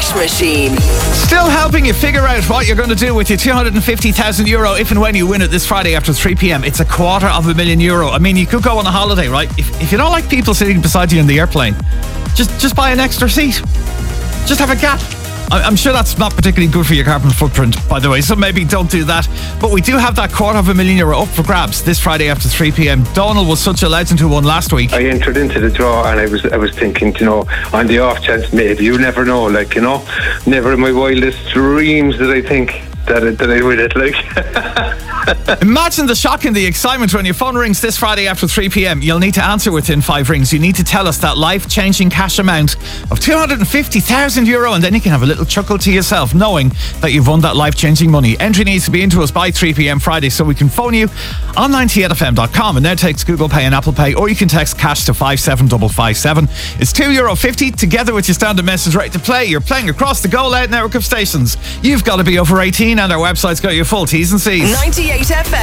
cash machine. Still helping you figure out what you're going to do with your €250,000 if and when you win it this Friday after 3 p.m. It's €250,000. I mean, you could go on a holiday, right? If you don't like people sitting beside you in the airplane, just buy an extra seat. Just have a gap. I'm sure that's not particularly good for your carbon footprint, by the way, so maybe don't do that. But we do have that €250,000 up for grabs this Friday after 3 p.m. Donald was such a legend who won last week. I entered into the draw and I was thinking, on the off chance, maybe, you never know, never in my wildest dreams did I think that I'd win it, Imagine the shock and the excitement when your phone rings this Friday after 3 p.m. You'll need to answer within 5 rings. You need to tell us that life-changing cash amount of €250,000, and then you can have a little chuckle to yourself knowing that you've won that life-changing money. Entry needs to be into us by 3 p.m. Friday so we can phone you on 98fm.com, and there takes Google Pay and Apple Pay, or you can text cash to 57557. It's €2.50 together with your standard message rate to play. You're playing across the Go Loud network of stations. You've got to be over 18, and our website's got your full T's and C's. 98FM.